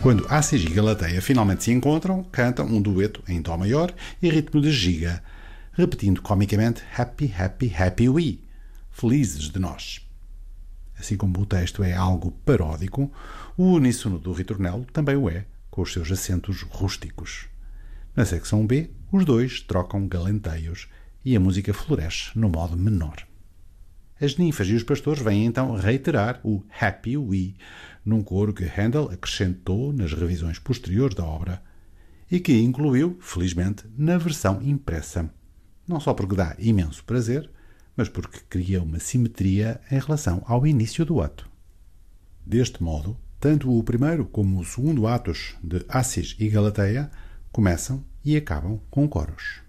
Quando Assis e Galateia finalmente se encontram, cantam um dueto em dó maior e ritmo de giga, repetindo comicamente Happy, happy, happy we, felizes de nós. Assim como o texto é algo paródico, o uníssono do ritornelo também o é, com os seus acentos rústicos. Na secção B, os dois trocam galanteios e a música floresce no modo menor. As ninfas e os pastores vêm então reiterar o Happy We, num coro que Handel acrescentou nas revisões posteriores da obra e que incluiu, felizmente, na versão impressa. Não só porque dá imenso prazer, mas porque cria uma simetria em relação ao início do ato. Deste modo, tanto o primeiro como o segundo atos de Assis e Galateia começam e acabam com coros.